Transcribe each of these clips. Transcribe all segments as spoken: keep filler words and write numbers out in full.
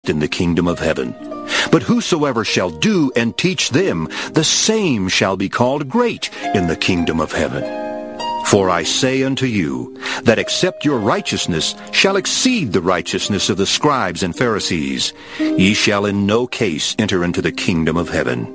in the kingdom of heaven. But whosoever shall do and teach them, the same shall be called great in the kingdom of heaven. For I say unto you, that except your righteousness shall exceed the righteousness of the scribes and Pharisees, ye shall in no case enter into the kingdom of heaven.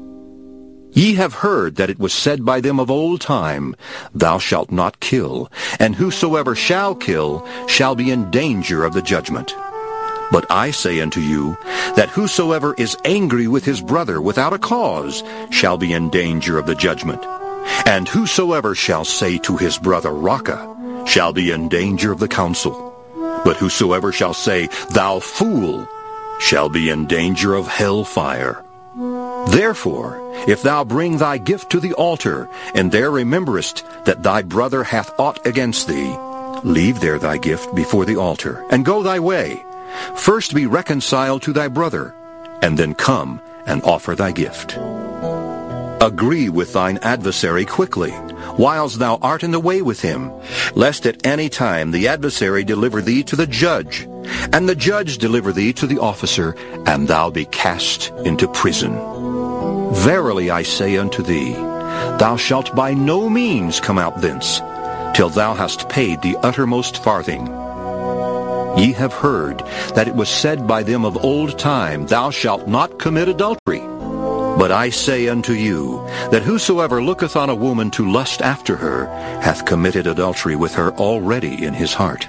Ye have heard that it was said by them of old time, Thou shalt not kill, and whosoever shall kill shall be in danger of the judgment. But I say unto you, that whosoever is angry with his brother without a cause shall be in danger of the judgment. And whosoever shall say to his brother, Raca, shall be in danger of the council. But whosoever shall say, Thou fool, shall be in danger of hell fire. Therefore, if thou bring thy gift to the altar, and there rememberest that thy brother hath aught against thee, leave there thy gift before the altar, and go thy way. First be reconciled to thy brother, and then come and offer thy gift. Agree with thine adversary quickly, whiles thou art in the way with him, lest at any time the adversary deliver thee to the judge, and the judge deliver thee to the officer, and thou be cast into prison. Verily I say unto thee, thou shalt by no means come out thence, till thou hast paid the uttermost farthing. Ye have heard that it was said by them of old time, Thou shalt not commit adultery. But I say unto you, that whosoever looketh on a woman to lust after her, hath committed adultery with her already in his heart.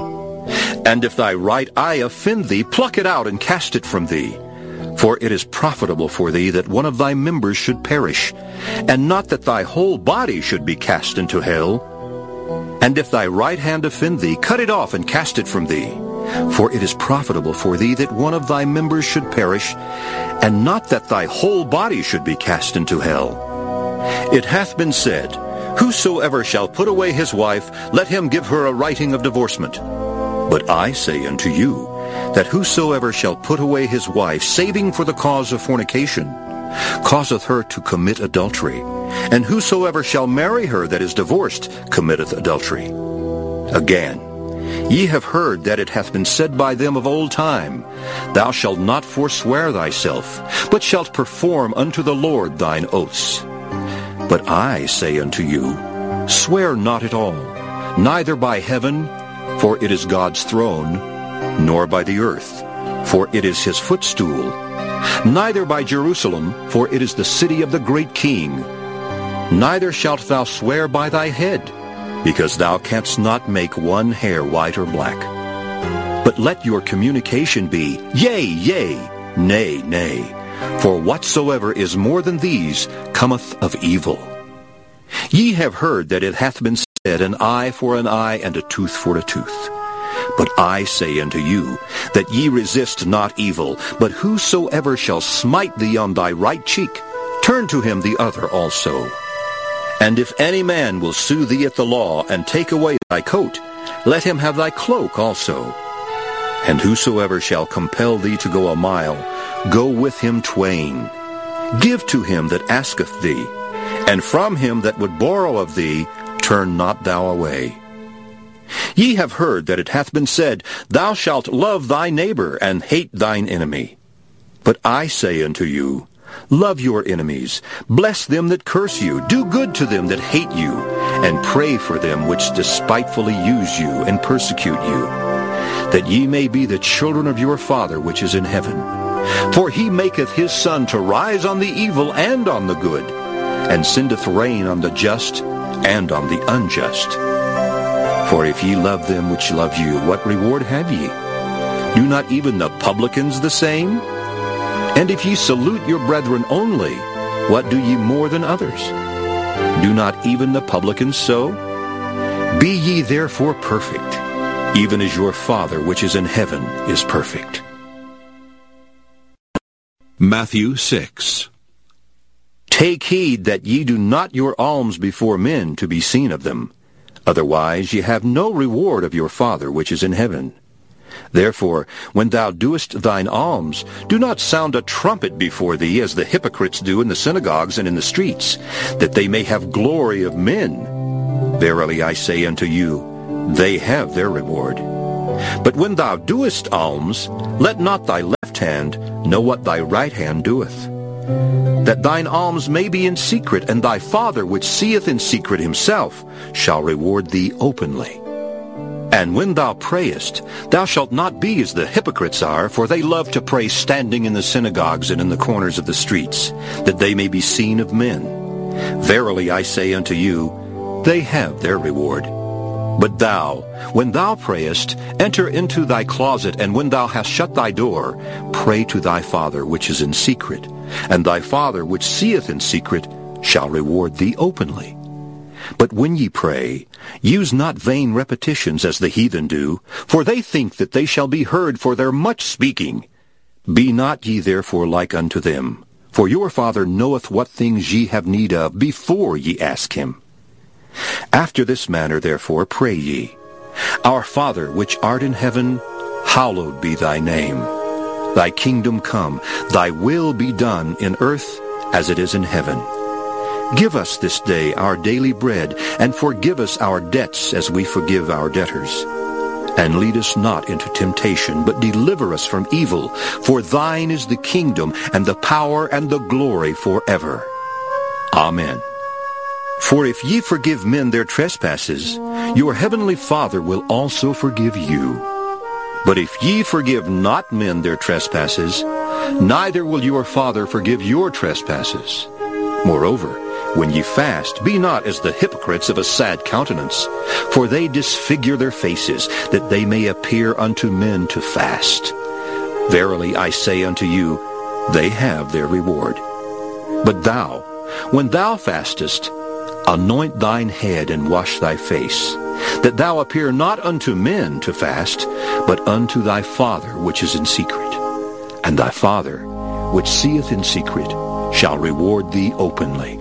And if thy right eye offend thee, pluck it out and cast it from thee. For it is profitable for thee that one of thy members should perish, and not that thy whole body should be cast into hell. And if thy right hand offend thee, cut it off and cast it from thee. For it is profitable for thee that one of thy members should perish, and not that thy whole body should be cast into hell. It hath been said, Whosoever shall put away his wife, let him give her a writing of divorcement. But I say unto you, that whosoever shall put away his wife, saving for the cause of fornication, causeth her to commit adultery. And whosoever shall marry her that is divorced, committeth adultery. Again, ye have heard that it hath been said by them of old time, Thou shalt not forswear thyself, but shalt perform unto the Lord thine oaths. But I say unto you, Swear not at all, neither by heaven, for it is God's throne, nor by the earth, for it is his footstool, neither by Jerusalem, for it is the city of the great King. Neither shalt thou swear by thy head, because thou canst not make one hair white or black. But let your communication be, Yea, yea, nay, nay, for whatsoever is more than these cometh of evil. Ye have heard that it hath been said, An eye for an eye, and a tooth for a tooth. But I say unto you, that ye resist not evil, but whosoever shall smite thee on thy right cheek, turn to him the other also. And if any man will sue thee at the law, and take away thy coat, let him have thy cloak also. And whosoever shall compel thee to go a mile, go with him twain. Give to him that asketh thee, and from him that would borrow of thee, turn not thou away. Ye have heard that it hath been said, Thou shalt love thy neighbor, and hate thine enemy. But I say unto you, Love your enemies, bless them that curse you, do good to them that hate you, and pray for them which despitefully use you and persecute you, that ye may be the children of your Father which is in heaven. For he maketh his sun to rise on the evil and on the good, and sendeth rain on the just and on the unjust. For if ye love them which love you, what reward have ye? Do not even the publicans the same? And if ye salute your brethren only, what do ye more than others? Do not even the publicans so? Be ye therefore perfect, even as your Father which is in heaven is perfect. Matthew six. Take heed that ye do not your alms before men to be seen of them. Otherwise ye have no reward of your Father which is in heaven. Therefore, when thou doest thine alms, do not sound a trumpet before thee, as the hypocrites do in the synagogues and in the streets, that they may have glory of men. Verily I say unto you, they have their reward. But when thou doest alms, let not thy left left hand, know what thy right hand doeth. That thine alms may be in secret, and thy Father which seeth in secret himself shall reward thee openly. And when thou prayest, thou shalt not be as the hypocrites are, for they love to pray standing in the synagogues and in the corners of the streets, that they may be seen of men. Verily I say unto you, they have their reward. But thou, when thou prayest, enter into thy closet, and when thou hast shut thy door, pray to thy Father which is in secret, and thy Father which seeth in secret shall reward thee openly. But when ye pray, use not vain repetitions as the heathen do, for they think that they shall be heard for their much speaking. Be not ye therefore like unto them, for your Father knoweth what things ye have need of before ye ask him. After this manner therefore pray ye, Our Father which art in heaven, hallowed be thy name. Thy kingdom come, thy will be done in earth as it is in heaven. Give us this day our daily bread, and forgive us our debts as we forgive our debtors. And lead us not into temptation, but deliver us from evil. For thine is the kingdom, and the power, and the glory forever. Amen. For if ye forgive men their trespasses, your heavenly Father will also forgive you. But if ye forgive not men their trespasses, neither will your Father forgive your trespasses. Moreover, when ye fast, be not as the hypocrites of a sad countenance, for they disfigure their faces, that they may appear unto men to fast. Verily I say unto you, they have their reward. But thou, when thou fastest, anoint thine head and wash thy face, that thou appear not unto men to fast, but unto thy Father which is in secret. And thy Father, which seeth in secret, shall reward thee openly.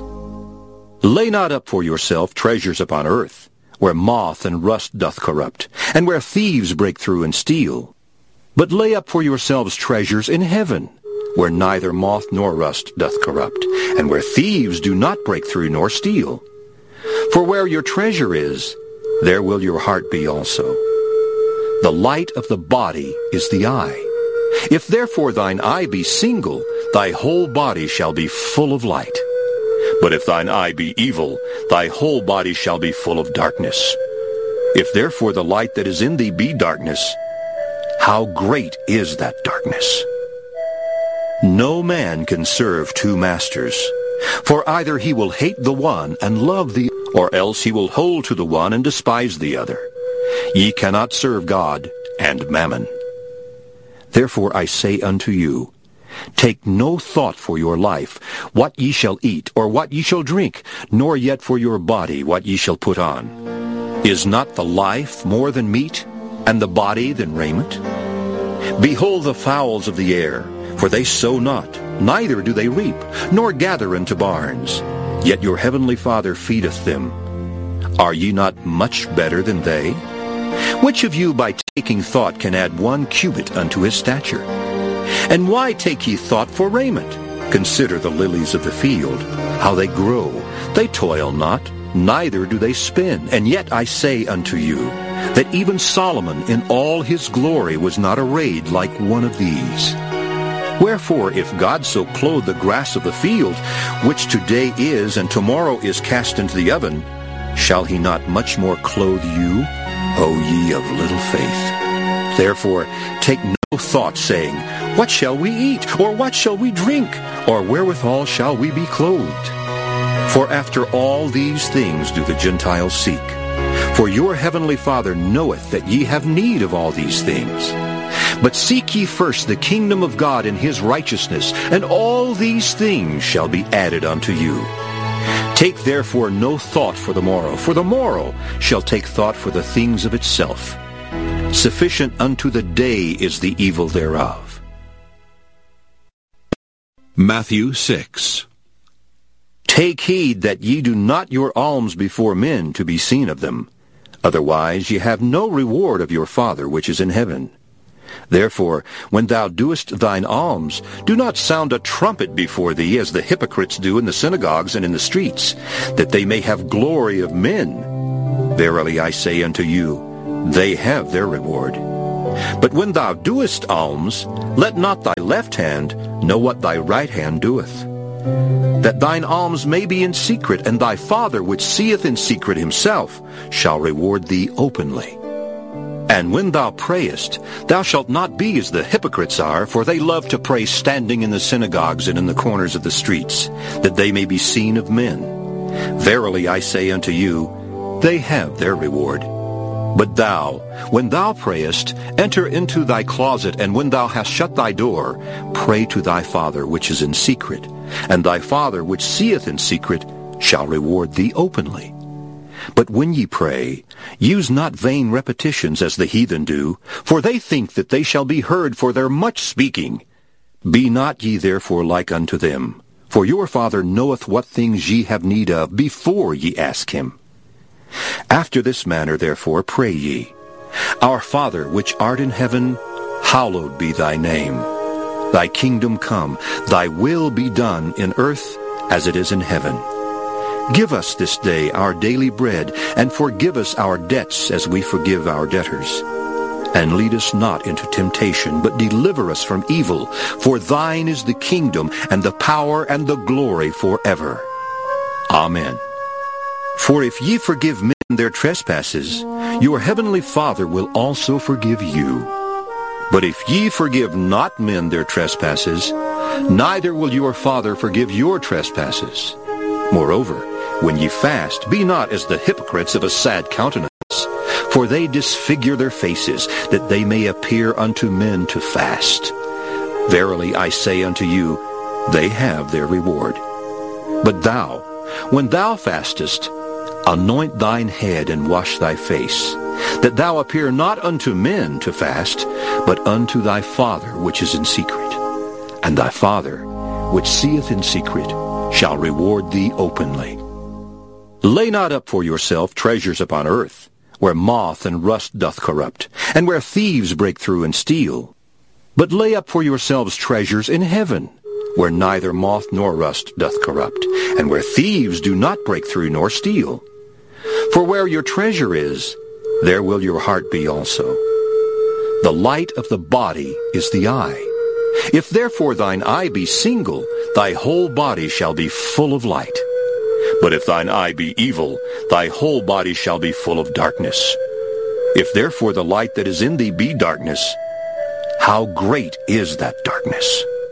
Lay not up for yourself treasures upon earth, where moth and rust doth corrupt, and where thieves break through and steal. But lay up for yourselves treasures in heaven, where neither moth nor rust doth corrupt, and where thieves do not break through nor steal. For where your treasure is, there will your heart be also. The light of the body is the eye. If therefore thine eye be single, thy whole body shall be full of light. But if thine eye be evil, thy whole body shall be full of darkness. If therefore the light that is in thee be darkness, how great is that darkness? No man can serve two masters, for either he will hate the one and love the other, or else he will hold to the one and despise the other. Ye cannot serve God and mammon. Therefore I say unto you, take no thought for your life, what ye shall eat, or what ye shall drink, nor yet for your body, what ye shall put on. Is not the life more than meat, and the body than raiment? Behold the fowls of the air, for they sow not, neither do they reap, nor gather into barns, yet your heavenly Father feedeth them. Are ye not much better than they? Which of you by taking thought can add one cubit unto his stature? And why take ye thought for raiment? Consider the lilies of the field, how they grow. They toil not, neither do they spin. And yet I say unto you, that even Solomon in all his glory was not arrayed like one of these. Wherefore, if God so clothe the grass of the field, which today is and tomorrow is cast into the oven, shall he not much more clothe you, O ye of little faith? Therefore take no thought, saying, what shall we eat? Or what shall we drink? Or wherewithal shall we be clothed? For after all these things do the Gentiles seek. For your heavenly Father knoweth that ye have need of all these things. But seek ye first the kingdom of God and his righteousness, and all these things shall be added unto you. Take therefore no thought for the morrow, for the morrow shall take thought for the things of itself. Sufficient unto the day is the evil thereof. Matthew six. Take heed that ye do not your alms before men to be seen of them. Otherwise ye have no reward of your Father which is in heaven. Therefore, when thou doest thine alms, do not sound a trumpet before thee, as the hypocrites do in the synagogues and in the streets, that they may have glory of men. Verily I say unto you, they have their reward. But when thou doest alms, let not thy left hand know what thy right hand doeth, that thine alms may be in secret, and thy Father which seeth in secret himself shall reward thee openly. And when thou prayest, thou shalt not be as the hypocrites are, for they love to pray standing in the synagogues and in the corners of the streets, that they may be seen of men. Verily I say unto you, they have their reward. But thou, when thou prayest, enter into thy closet, and when thou hast shut thy door, pray to thy Father which is in secret, and thy Father which seeth in secret shall reward thee openly. But when ye pray, use not vain repetitions as the heathen do, for they think that they shall be heard for their much speaking. Be not ye therefore like unto them, for your Father knoweth what things ye have need of before ye ask him. After this manner therefore pray ye, Our Father which art in heaven, hallowed be thy name. Thy kingdom come, thy will be done in earth as it is in heaven. Give us this day our daily bread, and forgive us our debts as we forgive our debtors. And lead us not into temptation, but deliver us from evil. For thine is the kingdom, and the power, and the glory forever. Amen. For if ye forgive men their trespasses, your heavenly Father will also forgive you. But if ye forgive not men their trespasses, neither will your Father forgive your trespasses. Moreover, when ye fast, be not as the hypocrites of a sad countenance, for they disfigure their faces, that they may appear unto men to fast. Verily I say unto you, they have their reward. But thou, when thou fastest, anoint thine head and wash thy face, that thou appear not unto men to fast, but unto thy Father which is in secret. And thy Father, which seeth in secret, shall reward thee openly. Lay not up for yourself treasures upon earth, where moth and rust doth corrupt, and where thieves break through and steal. But lay up for yourselves treasures in heaven, where neither moth nor rust doth corrupt, and where thieves do not break through nor steal. For where your treasure is, there will your heart be also. The light of the body is the eye. If therefore thine eye be single, thy whole body shall be full of light. But if thine eye be evil, thy whole body shall be full of darkness. If therefore the light that is in thee be darkness, how great is that darkness?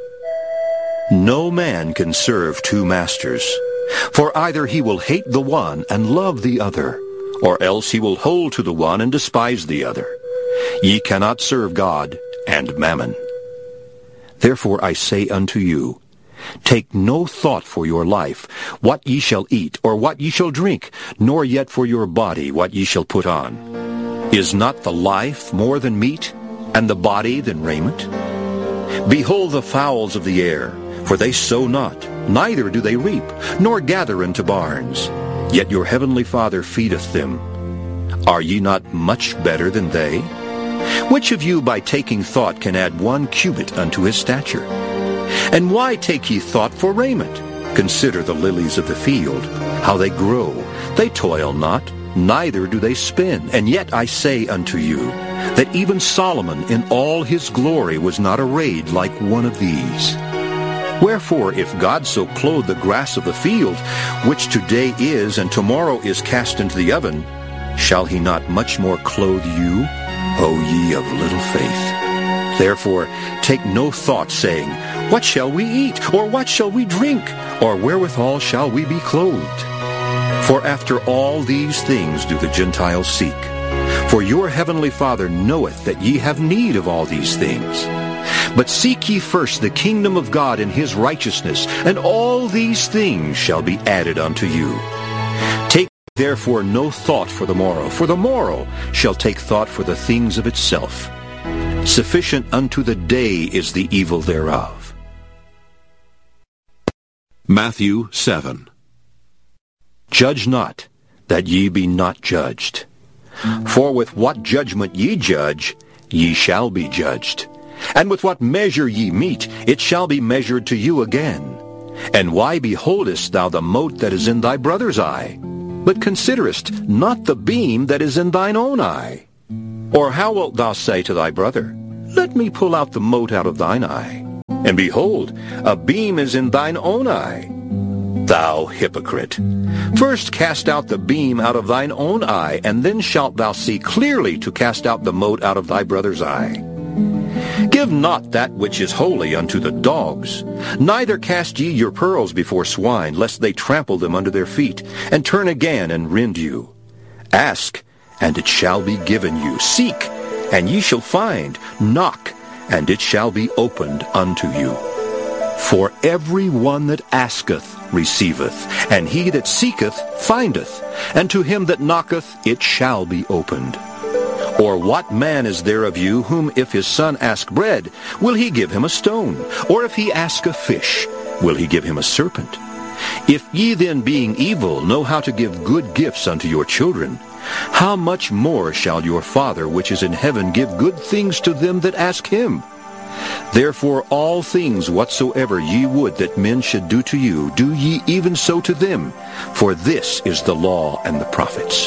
No man can serve two masters, for either he will hate the one and love the other, or else he will hold to the one and despise the other. Ye cannot serve God and mammon. Therefore I say unto you, take no thought for your life, what ye shall eat, or what ye shall drink, nor yet for your body, what ye shall put on. Is not the life more than meat, and the body than raiment? Behold the fowls of the air, for they sow not, neither do they reap, nor gather into barns, yet your heavenly Father feedeth them. Are ye not much better than they? Which of you by taking thought can add one cubit unto his stature? And why take ye thought for raiment? Consider the lilies of the field, how they grow. They toil not, neither do they spin. And yet I say unto you, that even Solomon in all his glory was not arrayed like one of these. Wherefore, if God so clothe the grass of the field, which today is and tomorrow is cast into the oven, shall he not much more clothe you, O ye of little faith? Therefore take no thought, saying, what shall we eat? Or what shall we drink? Or wherewithal shall we be clothed? For after all these things do the Gentiles seek. For your heavenly Father knoweth that ye have need of all these things. But seek ye first the kingdom of God and his righteousness, and all these things shall be added unto you. Take therefore no thought for the morrow, for the morrow shall take thought for the things of itself. Sufficient unto the day is the evil thereof. Matthew seven. Judge not, that ye be not judged. For with what judgment ye judge, ye shall be judged. And with what measure ye mete, it shall be measured to you again. And why beholdest thou the mote that is in thy brother's eye, but considerest not the beam that is in thine own eye? Or how wilt thou say to thy brother, Let me pull out the mote out of thine eye? And behold, a beam is in thine own eye. Thou hypocrite! First cast out the beam out of thine own eye, and then shalt thou see clearly to cast out the mote out of thy brother's eye. Give not that which is holy unto the dogs, neither cast ye your pearls before swine, lest they trample them under their feet, and turn again and rend you. Ask, and it shall be given you. Seek, and ye shall find. Knock, and it shall be opened unto you. For every one that asketh receiveth, and he that seeketh findeth, and to him that knocketh it shall be opened. Or what man is there of you, whom if his son ask bread, will he give him a stone? Or if he ask a fish, will he give him a serpent? If ye then, being evil, know how to give good gifts unto your children, how much more shall your Father which is in heaven give good things to them that ask him? Therefore all things whatsoever ye would that men should do to you, do ye even so to them, for this is the law and the prophets.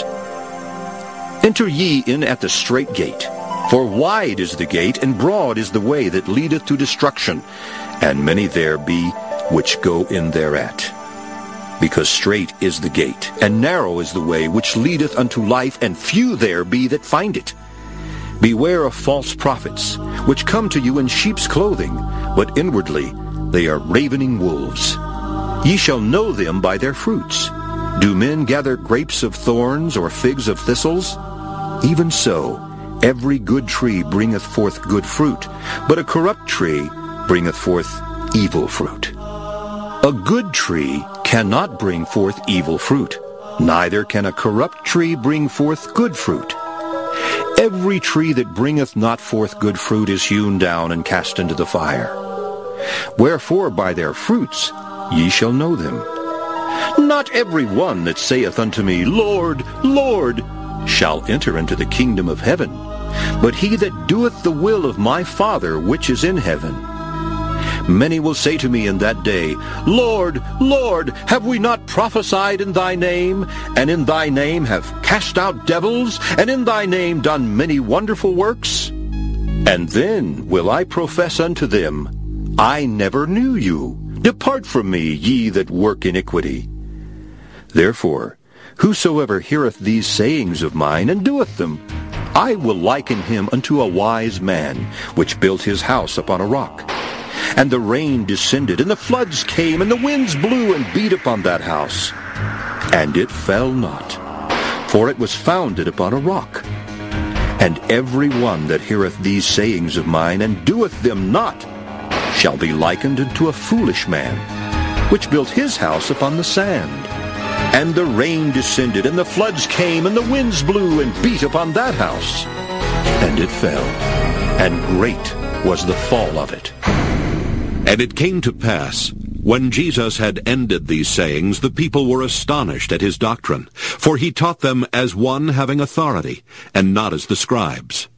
Enter ye in at the strait gate, for wide is the gate, and broad is the way that leadeth to destruction, and many there be which go in thereat. Because strait is the gate, and narrow is the way which leadeth unto life, and few there be that find it. Beware of false prophets, which come to you in sheep's clothing, but inwardly they are ravening wolves. Ye shall know them by their fruits. Do men gather grapes of thorns, or figs of thistles? Even so, every good tree bringeth forth good fruit, but a corrupt tree bringeth forth evil fruit. A good tree cannot bring forth evil fruit, neither can a corrupt tree bring forth good fruit. Every tree that bringeth not forth good fruit is hewn down and cast into the fire. Wherefore by their fruits ye shall know them. Not every one that saith unto me, Lord, Lord, shall enter into the kingdom of heaven, but he that doeth the will of my Father which is in heaven. Many will say to me in that day, Lord, Lord, have we not prophesied in thy name, and in thy name have cast out devils, and in thy name done many wonderful works? And then will I profess unto them, I never knew you. Depart from me, ye that work iniquity. Therefore, whosoever heareth these sayings of mine, and doeth them, I will liken him unto a wise man, which built his house upon a rock. And the rain descended, and the floods came, and the winds blew and beat upon that house. And it fell not, for it was founded upon a rock. And every one that heareth these sayings of mine, and doeth them not, shall be likened unto a foolish man, which built his house upon the sand. And the rain descended, and the floods came, and the winds blew and beat upon that house. And it fell, and great was the fall of it. And it came to pass, when Jesus had ended these sayings, the people were astonished at his doctrine, for he taught them as one having authority, and not as the scribes.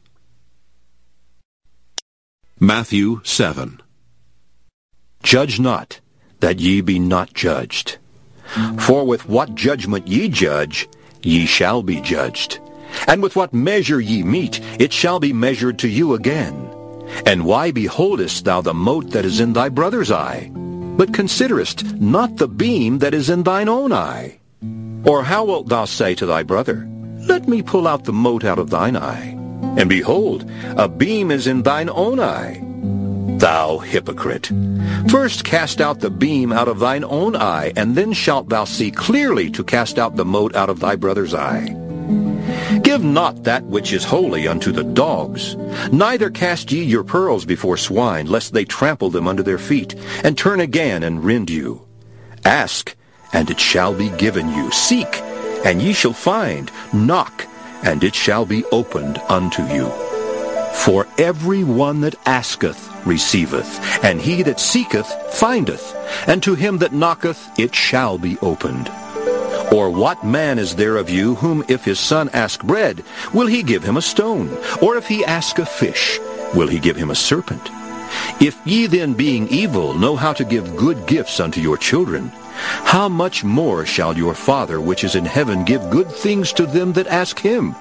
Matthew seven. Judge not, that ye be not judged. For with what judgment ye judge, ye shall be judged. And with what measure ye mete, it shall be measured to you again. And why beholdest thou the mote that is in thy brother's eye, but considerest not the beam that is in thine own eye? Or how wilt thou say to thy brother, Let me pull out the mote out of thine eye? And behold, a beam is in thine own eye. Thou hypocrite! First cast out the beam out of thine own eye, and then shalt thou see clearly to cast out the mote out of thy brother's eye. Give not that which is holy unto the dogs, neither cast ye your pearls before swine, lest they trample them under their feet, and turn again and rend you. Ask, and it shall be given you. Seek, and ye shall find. Knock, and it shall be opened unto you. For every one that asketh receiveth, and he that seeketh findeth, and to him that knocketh it shall be opened. Or what man is there of you, whom if his son ask bread, will he give him a stone? Or if he ask a fish, will he give him a serpent? If ye then, being evil, know how to give good gifts unto your children, how much more shall your Father which is in heaven give good things to them that ask him?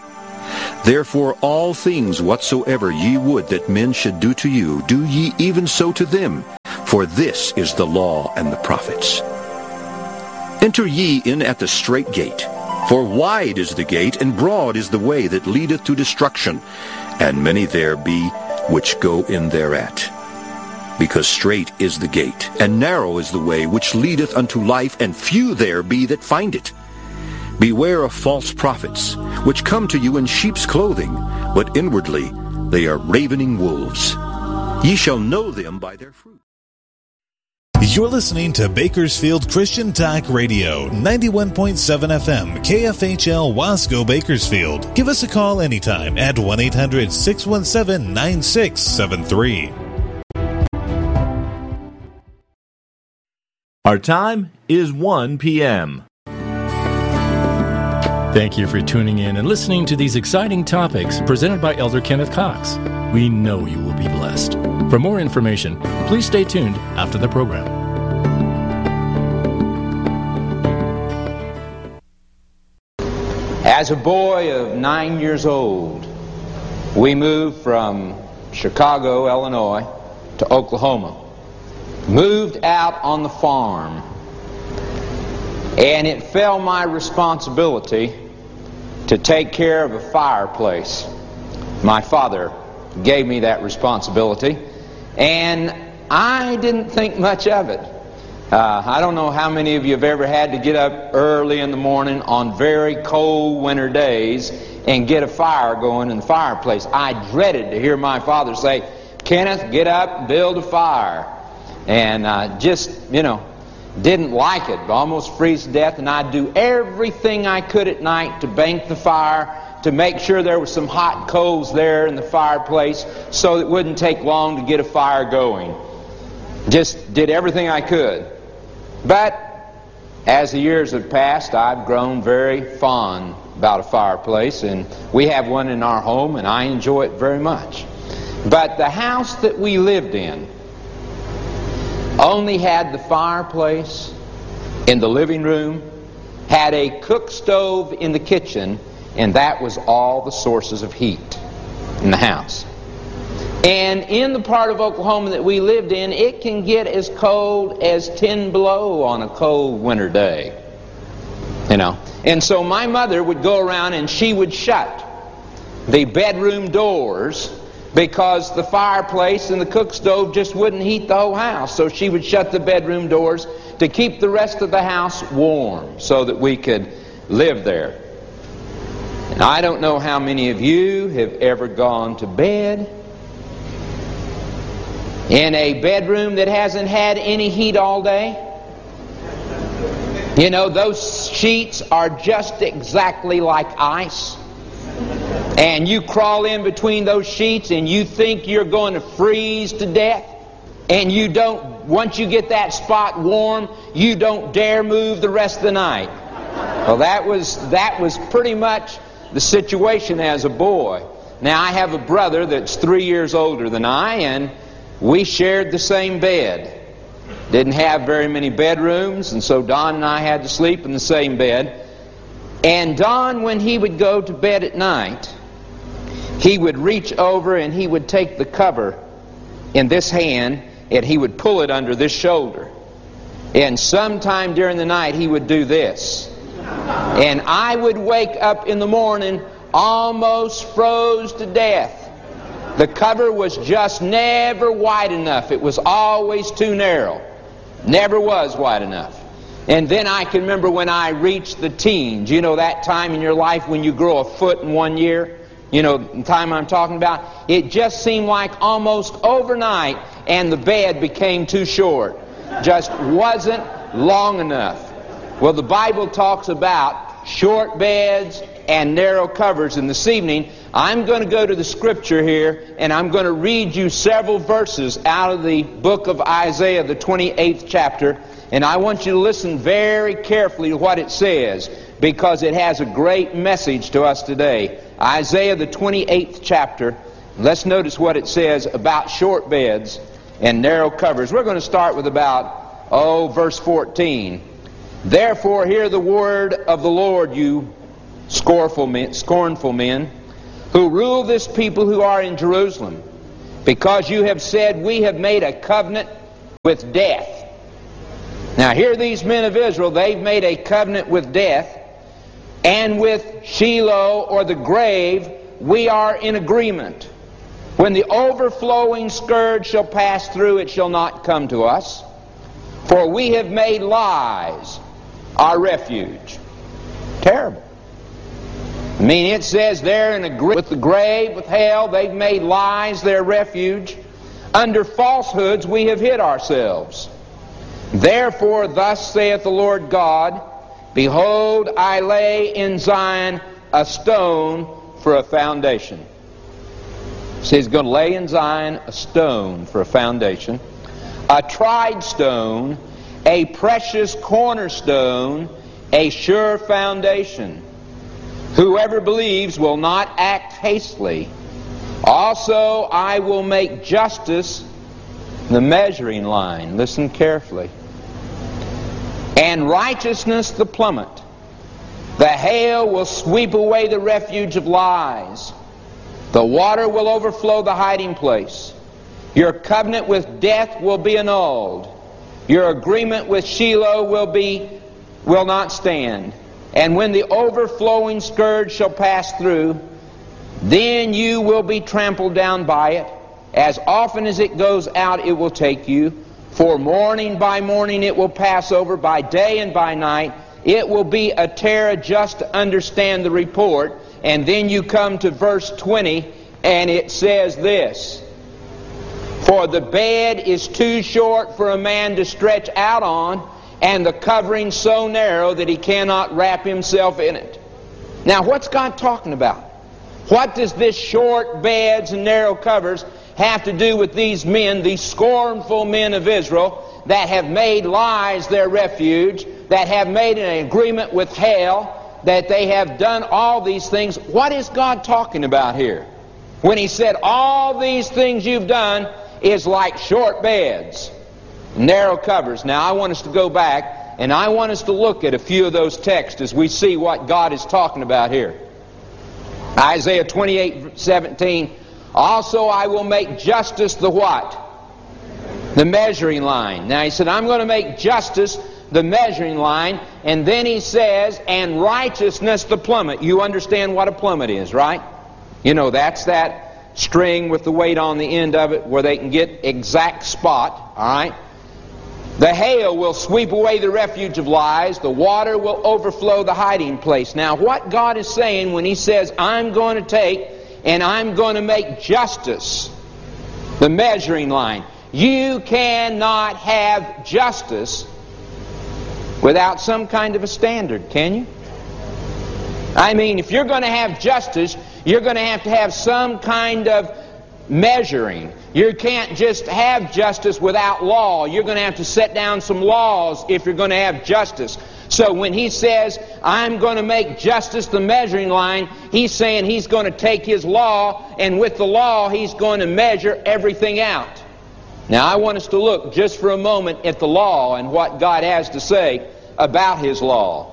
Therefore all things whatsoever ye would that men should do to you, do ye even so to them. For this is the law and the prophets. Enter ye in at the strait gate. For wide is the gate, and broad is the way that leadeth to destruction, and many there be which go in thereat. Because strait is the gate, and narrow is the way which leadeth unto life, and few there be that find it. Beware of false prophets, which come to you in sheep's clothing, but inwardly they are ravening wolves. Ye shall know them by their fruit. You're listening to Bakersfield Christian Talk Radio, ninety-one point seven F M, K F H L Wasco Bakersfield. Give us a call anytime at one eight hundred six one seven nine six seven three. Our time is one p.m. Thank you for tuning in and listening to these exciting topics presented by Elder Kenneth Cox. We know you will be blessed. For more information, please stay tuned after the program. As a boy of nine years old, we moved from Chicago, Illinois, to Oklahoma. Moved out on the farm. And it fell my responsibility to take care of a fireplace. My father gave me that responsibility, and I didn't think much of it. Uh, I don't know how many of you have ever had to get up early in the morning on very cold winter days and get a fire going in the fireplace. I dreaded to hear my father say, "Kenneth, get up and build a fire." And uh, just, you know, didn't like it, almost freeze to death, and I'd do everything I could at night to bank the fire, to make sure there was some hot coals there in the fireplace so it wouldn't take long to get a fire going. Just did everything I could. But as the years have passed, I've grown very fond about a fireplace, and we have one in our home, and I enjoy it very much. But the house that we lived in only had the fireplace in the living room, had a cook stove in the kitchen, and that was all the sources of heat in the house. And in the part of Oklahoma that we lived in, it can get as cold as ten below on a cold winter day. You know. And so my mother would go around and she would shut the bedroom doors, because the fireplace and the cook stove just wouldn't heat the whole house. So she would shut the bedroom doors to keep the rest of the house warm so that we could live there. And I don't know how many of you have ever gone to bed in a bedroom that hasn't had any heat all day. You know, those sheets are just exactly like ice. And you crawl in between those sheets and you think you're going to freeze to death. And you don't, once you get that spot warm, you don't dare move the rest of the night. Well, that was, that was pretty much the situation as a boy. Now, I have a brother that's three years older than I, and we shared the same bed. Didn't have very many bedrooms, and so Don and I had to sleep in the same bed. And Don, when he would go to bed at night, he would reach over and he would take the cover in this hand and he would pull it under this shoulder. And sometime during the night he would do this. And I would wake up in the morning almost froze to death. The cover was just never wide enough. It was always too narrow. Never was wide enough. And then I can remember when I reached the teens, you know, that time in your life when you grow a foot in one year. You know, the time I'm talking about, it just seemed like almost overnight and the bed became too short. Just wasn't long enough. Well, the Bible talks about short beds and narrow covers. And this evening, I'm going to go to the scripture here and I'm going to read you several verses out of the book of Isaiah, the twenty-eighth chapter. And I want you to listen very carefully to what it says, because it has a great message to us today. Isaiah, the twenty-eighth chapter. Let's notice what it says about short beds and narrow covers. We're going to start with about, oh, verse fourteen. Therefore hear the word of the Lord, you scornful men, scornful men. who rule this people who are in Jerusalem, because you have said, we have made a covenant with death. Now here these men of Israel, they've made a covenant with death, and with Sheol, or the grave, we are in agreement. When the overflowing scourge shall pass through, it shall not come to us. For we have made lies our refuge. Terrible. I mean, it says there in agreement with the grave, with hell, they've made lies their refuge. Under falsehoods we have hid ourselves. Therefore, thus saith the Lord God, behold, I lay in Zion a stone for a foundation. So he's going to lay in Zion a stone for a foundation, a tried stone, a precious cornerstone, a sure foundation. Whoever believes will not act hastily. Also I will make justice the measuring line. Listen carefully. And righteousness the plummet. The hail will sweep away the refuge of lies. The water will overflow the hiding place. Your covenant with death will be annulled. Your agreement with Sheol will be will not stand. And when the overflowing scourge shall pass through, then you will be trampled down by it. As often as it goes out, it will take you. For morning by morning it will pass over, by day and by night. It will be a terror just to understand the report. And then you come to verse twenty, and it says this: for the bed is too short for a man to stretch out on, and the covering so narrow that he cannot wrap himself in it. Now, what's God talking about? What does this short beds and narrow covers have to do with these men, these scornful men of Israel, that have made lies their refuge, that have made an agreement with hell, that they have done all these things? What is God talking about here? When He said, all these things you've done is like short beds, narrow covers. Now I want us to go back, and I want us to look at a few of those texts as we see what God is talking about here. Isaiah twenty-eight seventeen, also I will make justice the what? The measuring line. Now he said, I'm going to make justice the measuring line, and then he says, and righteousness the plummet. You understand what a plummet is, right? You know, that's that string with the weight on the end of it where they can get exact spot, all right? The hail will sweep away the refuge of lies. The water will overflow the hiding place. Now, what God is saying when He says, I'm going to take and I'm going to make justice the measuring line. You cannot have justice without some kind of a standard, can you? I mean, if you're going to have justice, you're going to have to have some kind of measuring. You can't just have justice without law. You're going to have to set down some laws if you're going to have justice. So when He says, I'm going to make justice the measuring line, He's saying He's going to take His law, and with the law He's going to measure everything out. Now I want us to look just for a moment at the law and what God has to say about His law.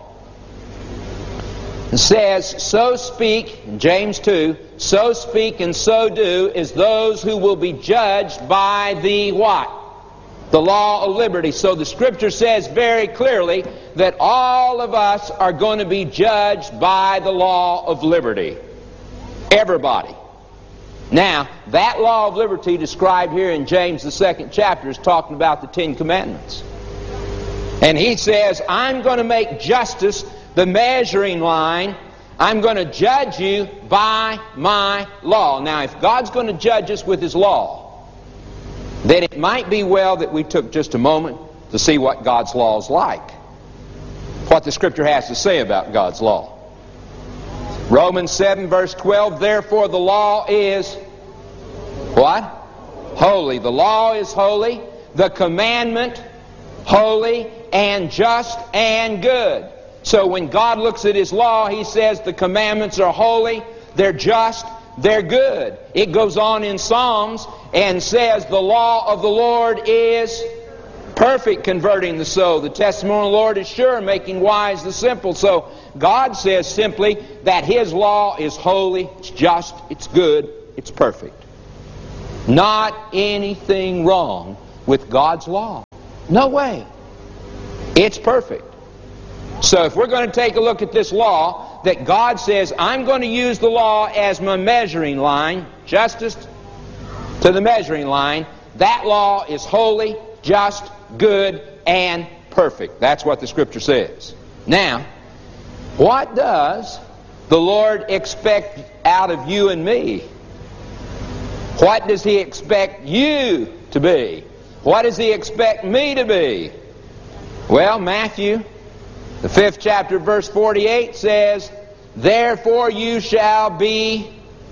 It says, so speak, in James two, so speak and so do is those who will be judged by the what? The law of liberty. So the Scripture says very clearly that all of us are going to be judged by the law of liberty. Everybody. Now, that law of liberty described here in James the second chapter is talking about the Ten Commandments. And he says, I'm going to make justice the measuring line. I'm going to judge you by my law. Now, if God's going to judge us with His law, then it might be well that we took just a moment to see what God's law is like. What the Scripture has to say about God's law. Romans seven verse twelve, therefore the law is what? Holy. The law is holy. The commandment holy and just and good. So when God looks at His law, He says the commandments are holy, they're just, they're good. It goes on in Psalms and says the law of the Lord is Perfect, converting the soul. The testimony of the Lord is sure, making wise the simple. So God says simply that His law is holy, it's just, it's good, it's perfect. Not anything wrong with God's law. No way. It's perfect. So if we're going to take a look at this law, that God says, I'm going to use the law as my measuring line, justice to the measuring line, that law is holy, just, good, and perfect. That's what the Scripture says. Now, what does the Lord expect out of you and me? What does He expect you to be? What does He expect me to be? Well, Matthew, the fifth chapter, verse forty-eight says, therefore you shall be...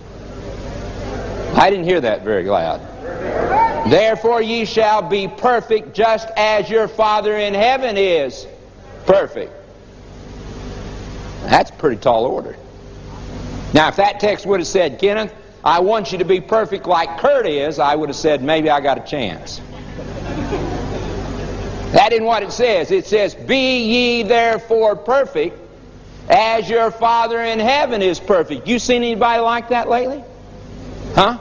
I didn't hear that very loud. Therefore ye shall be perfect, just as your Father in heaven is perfect. That's a pretty tall order. Now, if that text would have said, Kenneth, I want you to be perfect like Kurt is, I would have said, maybe I got a chance. That isn't what it says. It says, be ye therefore perfect, as your Father in heaven is perfect. You seen anybody like that lately? Huh?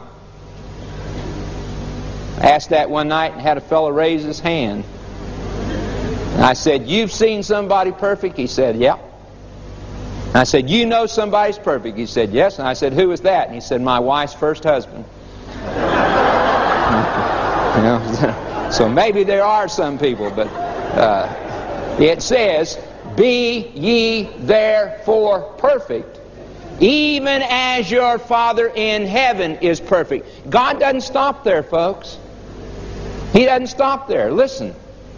I asked that one night and had a fellow raise his hand. And I said, you've seen somebody perfect? He said, yeah. And I said, you know somebody's perfect? He said, yes. And I said, who is that? And he said, my wife's first husband. You know, so maybe there are some people, but uh, it says, be ye therefore perfect, even as your Father in heaven is perfect. God doesn't stop there, folks. He doesn't stop there. Listen.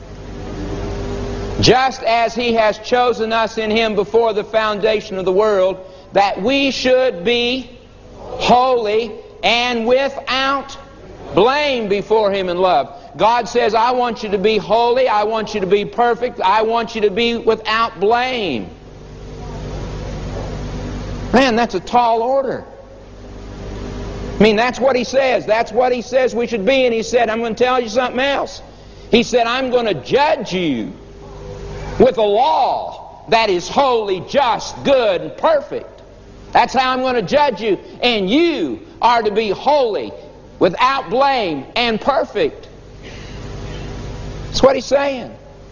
Just as He has chosen us in Him before the foundation of the world, that we should be holy and without blame before Him in love. God says, I want you to be holy, I want you to be perfect, I want you to be without blame. Man, that's a tall order. I mean, that's what He says. That's what He says we should be. And He said, I'm going to tell you something else. He said, I'm going to judge you with a law that is holy, just, good, and perfect. That's how I'm going to judge you. And you are to be holy, without blame, and perfect. That's what He's saying.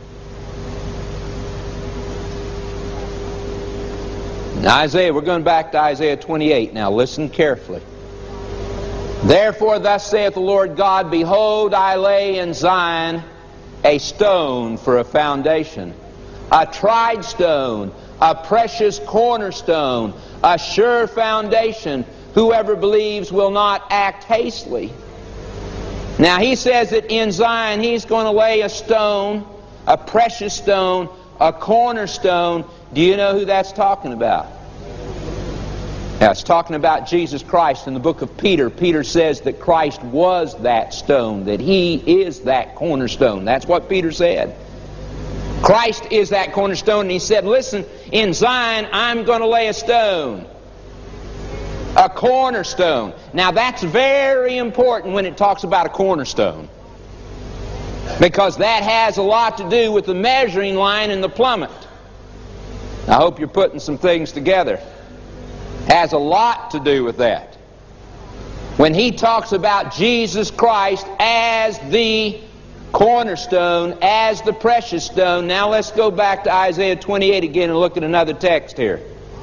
In Isaiah, we're going back to Isaiah twenty-eight now. Listen carefully. Therefore thus saith the Lord God, behold, I lay in Zion a stone for a foundation, a tried stone, a precious cornerstone, a sure foundation. Whoever believes will not act hastily. Now He says that in Zion He's going to lay a stone, a precious stone, a cornerstone. Do you know who that's talking about? Yeah, it's talking about Jesus Christ. In the book of Peter, Peter says that Christ was that stone, that He is that cornerstone. That's what Peter said. Christ is that cornerstone. And he said, listen, in Zion I'm going to lay a stone, a cornerstone. Now that's very important when it talks about a cornerstone, because that has a lot to do with the measuring line and the plummet. I hope you're putting some things together. Has a lot to do with that. When he talks about Jesus Christ as the cornerstone, as the precious stone. Now let's go back to Isaiah twenty-eight again and look at another text here.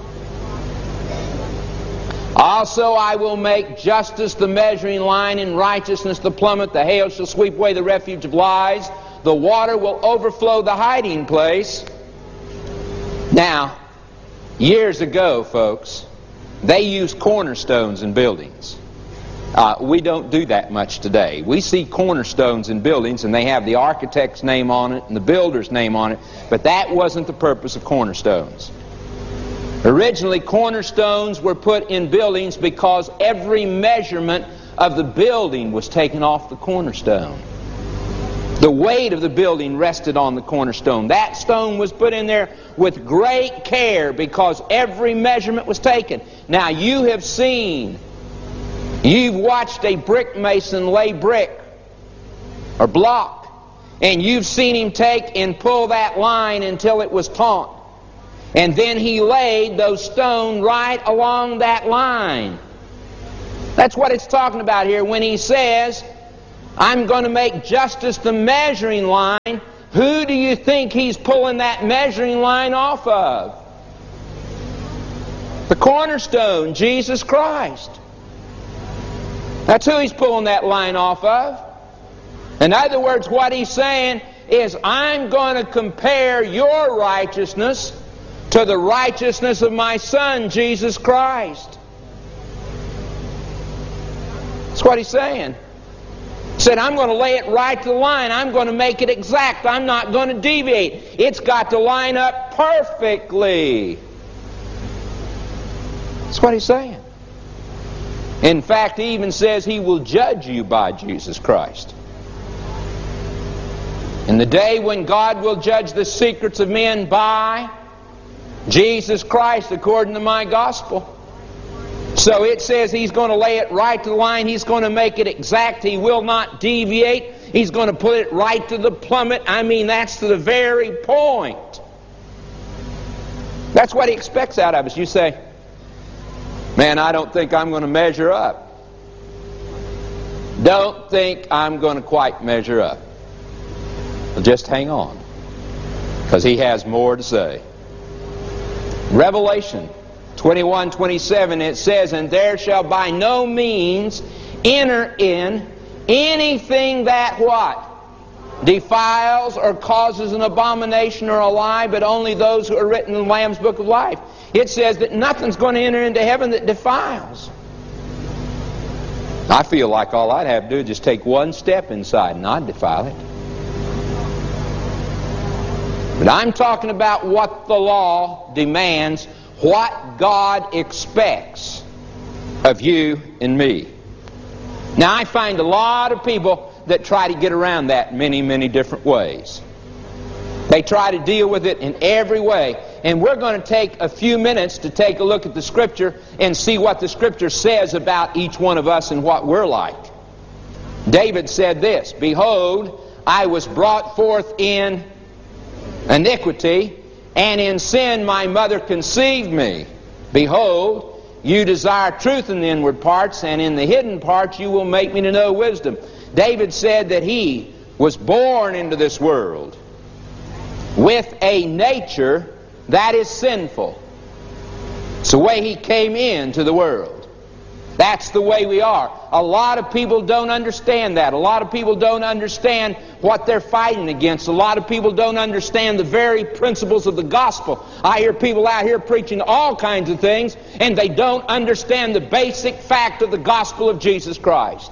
Also I will make justice the measuring line, and righteousness the plummet. The hail shall sweep away the refuge of lies. The water will overflow the hiding place. Now, years ago, folks, they used cornerstones in buildings. Uh, we don't do that much today. We see cornerstones in buildings, and they have the architect's name on it and the builder's name on it, but that wasn't the purpose of cornerstones. Originally, cornerstones were put in buildings because every measurement of the building was taken off the cornerstone. The weight of the building rested on the cornerstone. That stone was put in there with great care because every measurement was taken. Now you have seen, you've watched a brick mason lay brick or block, And you've seen him take and pull that line until it was taut. And then he laid those stones right along that line. That's what it's talking about here when he says, I'm going to make justice the measuring line. Who do you think he's pulling that measuring line off of? The cornerstone, Jesus Christ. That's who he's pulling that line off of. In other words, what he's saying is, I'm going to compare your righteousness to the righteousness of my Son, Jesus Christ. That's what he's saying. He said, I'm going to lay it right to the line. I'm going to make it exact. I'm not going to deviate. It's got to line up perfectly. That's what he's saying. In fact, he even says he will judge you by Jesus Christ. In the day when God will judge the secrets of men by Jesus Christ, according to my gospel. So it says he's going to lay it right to the line. He's going to make it exact. He will not deviate. He's going to put it right to the plummet. I mean, that's to the very point. That's what he expects out of us. You say, man, I don't think I'm going to measure up. Don't think I'm going to quite measure up. Well, just hang on, because he has more to say. Revelation twenty-one twenty-seven, it says, and there shall by no means enter in anything that what? Defiles or causes an abomination or a lie, but only those who are written in the Lamb's book of life. It says that nothing's going to enter into heaven that defiles. I feel like all I'd have to do is just take one step inside and I'd defile it. But I'm talking about what the law demands, what God expects of you and me. Now, I find a lot of people that try to get around that many, many different ways. They try to deal with it in every way. And we're going to take a few minutes to take a look at the Scripture and see what the Scripture says about each one of us and what we're like. David said this, behold, I was brought forth in iniquity, and in sin my mother conceived me. Behold, you desire truth in the inward parts, and in the hidden parts you will make me to know wisdom. David said that he was born into this world with a nature that is sinful. It's the way he came into the world. That's the way we are. A lot of people don't understand that. A lot of people don't understand what they're fighting against. A lot of people don't understand the very principles of the gospel. I hear people out here preaching all kinds of things, and they don't understand the basic fact of the gospel of Jesus Christ.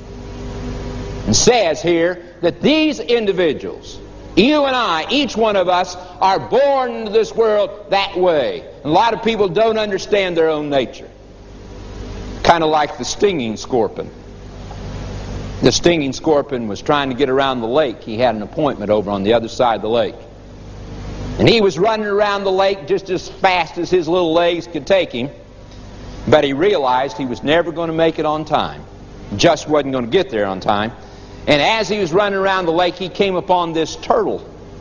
It says here that these individuals, you and I, each one of us, are born into this world that way. A lot of people don't understand their own nature. Kind of like the stinging scorpion. The stinging scorpion was trying to get around the lake. He had an appointment over on the other side of the lake. And he was running around the lake just as fast as his little legs could take him. But he realized he was never going to make it on time. Just wasn't going to get there on time. And as he was running around the lake, he came upon this turtle.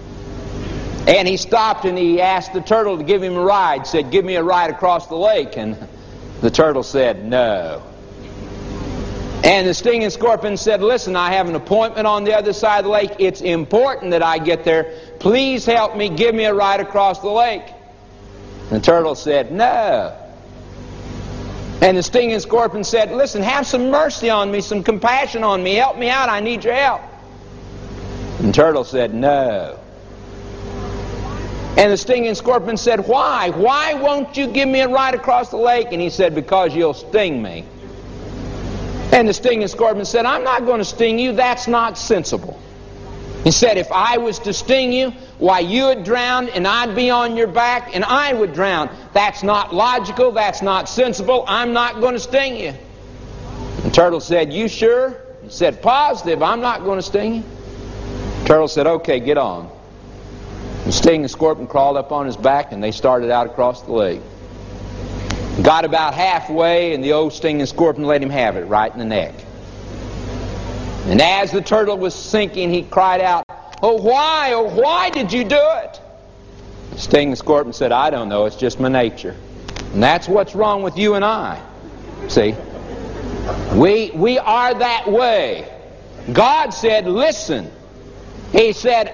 And he stopped and he asked the turtle to give him a ride. Said, give me a ride across the lake. And the turtle said, no. And the stinging scorpion said, listen, I have an appointment on the other side of the lake. It's important that I get there. Please help me. Give me a ride across the lake. And the turtle said, no. And the stinging scorpion said, listen, have some mercy on me, some compassion on me. Help me out. I need your help. And the turtle said, no. And the stinging scorpion said, why? Why won't you give me a ride across the lake? And he said, because you'll sting me. And the stinging scorpion said, I'm not going to sting you. That's not sensible. He said, if I was to sting you, why, you would drown and I'd be on your back and I would drown. That's not logical. That's not sensible. I'm not going to sting you. And the turtle said, you sure? He said, positive. I'm not going to sting you. The turtle said, okay, get on. The stinging scorpion crawled up on his back and they started out across the lake. Got about halfway and the old stinging scorpion let him have it right in the neck. And as the turtle was sinking, he cried out, Oh, why? Oh, why did you do it? The stinging scorpion said, I don't know. It's just my nature. And that's what's wrong with you and I. See? We, we are that way. God said, listen. He said,